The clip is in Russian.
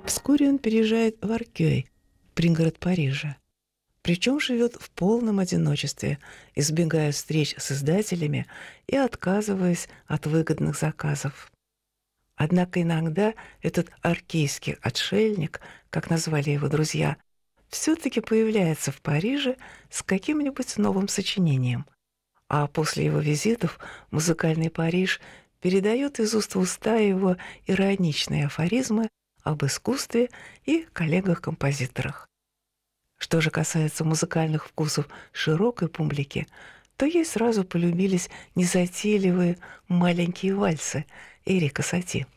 Вскоре он переезжает в Аркёй, пригород Парижа. Причем живет в полном одиночестве, избегая встреч с издателями и отказываясь от выгодных заказов. Однако иногда этот аркейский отшельник, как назвали его друзья, все-таки появляется в Париже с каким-нибудь новым сочинением. А после его визитов музыкальный Париж передает из уст в уста его ироничные афоризмы об искусстве и коллегах-композиторах. Что же касается музыкальных вкусов широкой публики, то ей сразу полюбились незатейливые маленькие вальсы Эрика Сати.